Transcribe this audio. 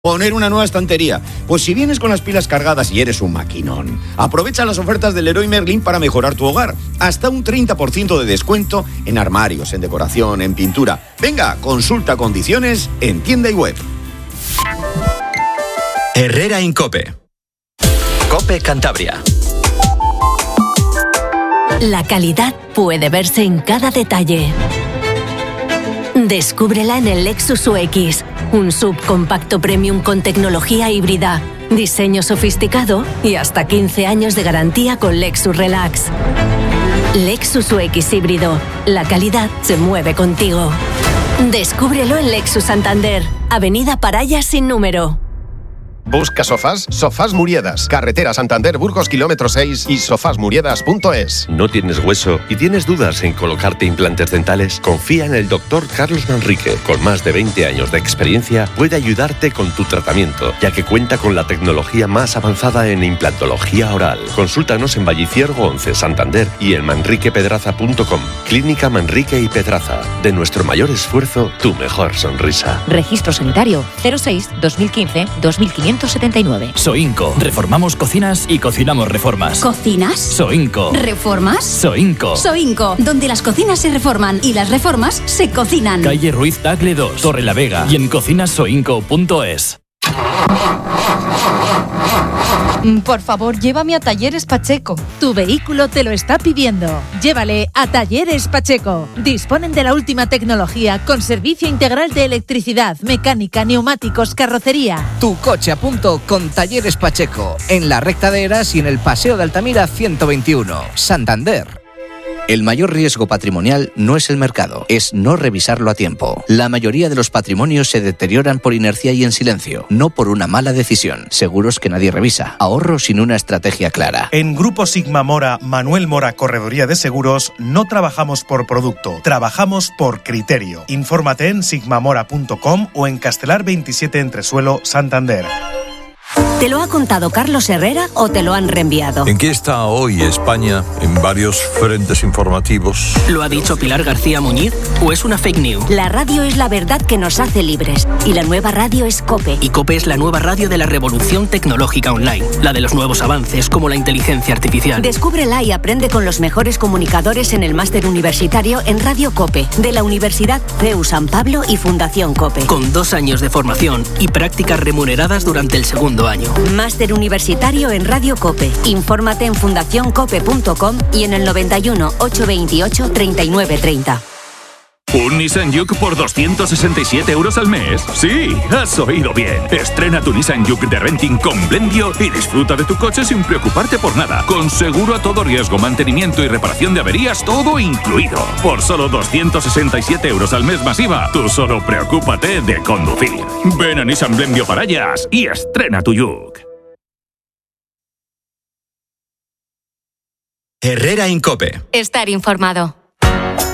Poner una nueva estantería. Pues si vienes con las pilas cargadas y eres un maquinón, aprovecha las ofertas del Leroy Merlin para mejorar tu hogar. Hasta un 30% de descuento en armarios, en decoración, en pintura. Venga, consulta condiciones en tienda y web. Herrera Incope. Cope Cantabria. La calidad puede verse en cada detalle. Descúbrela en el Lexus UX, un subcompacto premium con tecnología híbrida, diseño sofisticado y hasta 15 años de garantía con Lexus Relax. Lexus UX híbrido, la calidad se mueve contigo. Descúbrelo en Lexus Santander, Avenida Paraya sin número. ¿Busca sofás? Sofás Muriedas, carretera Santander Burgos kilómetro 6 y sofasmuriedas.es. ¿No tienes hueso y tienes dudas en colocarte implantes dentales? Confía en el Dr. Carlos Manrique. Con más de 20 años de experiencia, puede ayudarte con tu tratamiento, ya que cuenta con la tecnología más avanzada en implantología oral. Consúltanos en Valliciergo 11, Santander y en manriquepedraza.com. Clínica Manrique y Pedraza. De nuestro mayor esfuerzo, tu mejor sonrisa. Registro sanitario 06-2015-2579. Soinco. Reformamos cocinas y cocinamos reformas. ¿Cocinas? Soinco. ¿Reformas? Soinco. Soinco, donde las cocinas se reforman y las reformas se cocinan. Calle Ruiz Tagle 2, Torre la Vega y en cocinasoinco.es. Por favor, llévame a Talleres Pacheco. Tu vehículo te lo está pidiendo. Llévale a Talleres Pacheco. Disponen de la última tecnología con servicio integral de electricidad, mecánica, neumáticos, carrocería. Tu coche a punto con Talleres Pacheco. En la recta de Eras y en el Paseo de Altamira 121, Santander. El mayor riesgo patrimonial no es el mercado, es no revisarlo a tiempo. La mayoría de los patrimonios se deterioran por inercia y en silencio, no por una mala decisión. Seguros que nadie revisa, ahorro sin una estrategia clara. En Grupo Sigma Mora, Manuel Mora Correduría de Seguros, no trabajamos por producto, trabajamos por criterio. Infórmate en sigmamora.com o en Castelar 27 Entresuelo, Santander. ¿Te lo ha contado Carlos Herrera o te lo han reenviado? ¿En qué está hoy España en varios frentes informativos? ¿Lo ha dicho Pilar García Muñiz o es una fake news? La radio es la verdad que nos hace libres y la nueva radio es COPE. Y COPE es la nueva radio de la revolución tecnológica online, la de los nuevos avances como la inteligencia artificial. Descúbrela y aprende con los mejores comunicadores en el máster universitario en Radio COPE de la Universidad CEU San Pablo y Fundación COPE. Con 2 años de formación y prácticas remuneradas durante el segundo año. Máster universitario en Radio COPE. Infórmate en fundacioncope.com y en el 91 828 3930. ¿Un Nissan Juke por 267 € al mes? Sí, has oído bien. Estrena tu Nissan Juke de renting con Blendio y disfruta de tu coche sin preocuparte por nada. Con seguro a todo riesgo, mantenimiento y reparación de averías, todo incluido. Por solo 267 € al mes masiva, tú solo preocúpate de conducir. Ven a Nissan Blendio Parayas y estrena tu Juke. Herrera Incope. Estar informado.